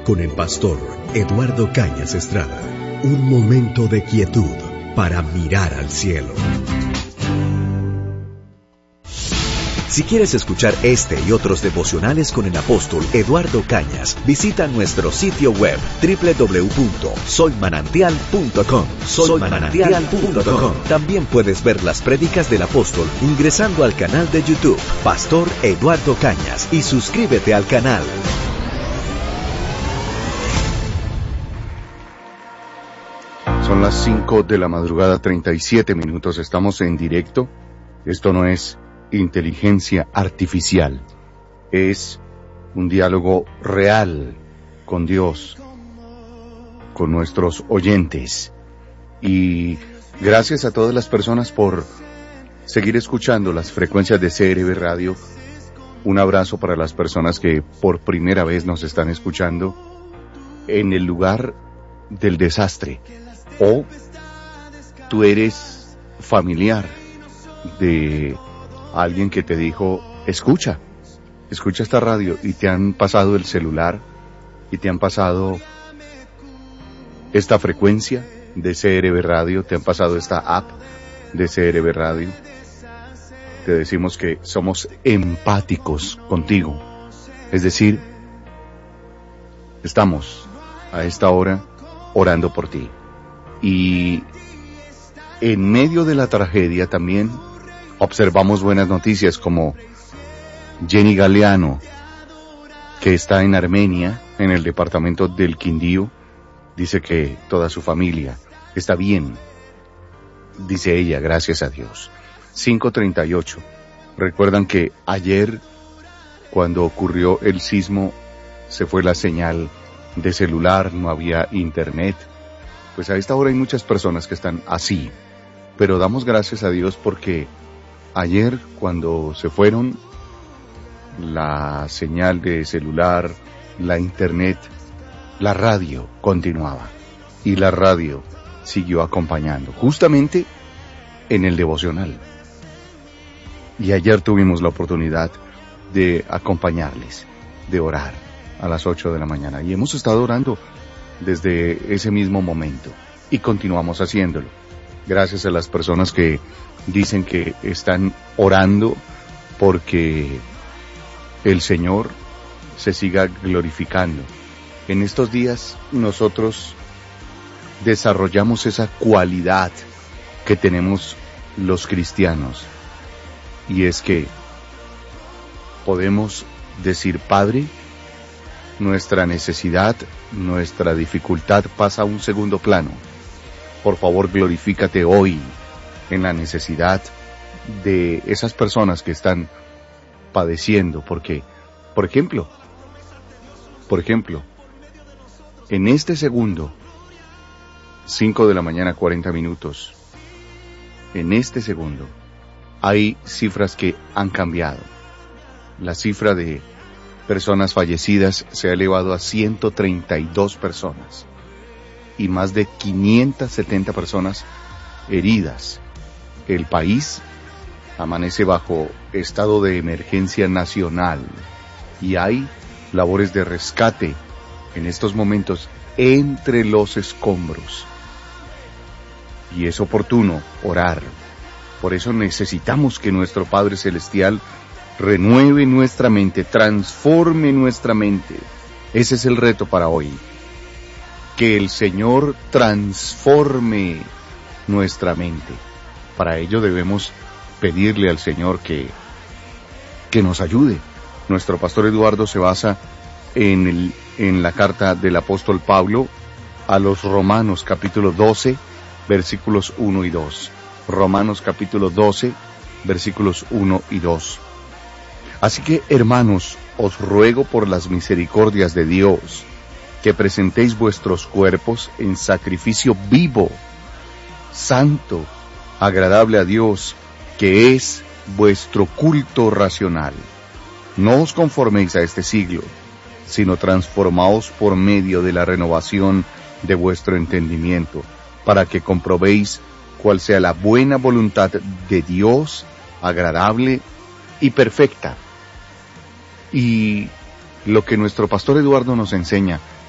con el pastor Eduardo Cañas Estrada. Un momento de quietud para mirar al cielo. Si quieres escuchar este y otros devocionales con el apóstol Eduardo Cañas, visita nuestro sitio web www.soymanantial.com. Soymanantial.com. También puedes ver las prédicas del apóstol ingresando al canal de YouTube Pastor Eduardo Cañas y suscríbete al canal. Son las 5 de la madrugada, 37 minutos. Estamos en directo. Esto no es inteligencia artificial, es un diálogo real con Dios, con nuestros oyentes. Y gracias a todas las personas por seguir escuchando las frecuencias de CRB Radio. Un abrazo para las personas que por primera vez nos están escuchando en el lugar del desastre, o tú eres familiar de alguien que te dijo, escucha esta radio, y te han pasado el celular y te han pasado esta frecuencia de CRB Radio, te han pasado esta app de CRB Radio. Te decimos que somos empáticos contigo, es decir, estamos a esta hora orando por ti. Y en medio de la tragedia también observamos buenas noticias, como Jenny Galeano, que está en Armenia, en el departamento del Quindío. Dice que toda su familia está bien, dice ella, gracias a Dios. 5:38. Recuerdan que ayer, cuando ocurrió el sismo, se fue la señal de celular, no había internet. Pues a esta hora hay muchas personas que están así, pero damos gracias a Dios porque ayer, cuando se fueron, la señal de celular, la internet, la radio continuaba, y la radio siguió acompañando, justamente en el devocional. Y ayer tuvimos la oportunidad de acompañarles, de orar a las 8 de la mañana, y hemos estado orando desde ese mismo momento, y continuamos haciéndolo. Gracias a las personas que dicen que están orando porque el Señor se siga glorificando. En estos días nosotros desarrollamos esa cualidad que tenemos los cristianos, y es que podemos decir: Padre, nuestra necesidad, nuestra dificultad pasa a un segundo plano. Por favor, glorifícate hoy en la necesidad de esas personas que están padeciendo, porque, por ejemplo, en este segundo, 5 de la mañana, 40 minutos, en este segundo, hay cifras que han cambiado. La cifra de personas fallecidas se ha elevado a 132 personas, y más de 570 personas heridas. El país amanece bajo estado de emergencia nacional, y hay labores de rescate en estos momentos entre los escombros. Y es oportuno orar. Por eso necesitamos que nuestro Padre Celestial renueve nuestra mente, transforme nuestra mente. Ese es el reto para hoy. Que el Señor transforme nuestra mente. Para ello debemos pedirle al Señor que nos ayude. Nuestro pastor Eduardo se basa en la carta del apóstol Pablo a los Romanos, capítulo 12, versículos 1 y 2. Romanos capítulo 12, versículos 1 y 2. Así que, hermanos, os ruego por las misericordias de Dios, que presentéis vuestros cuerpos en sacrificio vivo, santo, agradable a Dios, que es vuestro culto racional. No os conforméis a este siglo, sino transformaos por medio de la renovación de vuestro entendimiento, para que comprobéis cuál sea la buena voluntad de Dios, agradable y perfecta. Y lo que nuestro pastor Eduardo nos enseña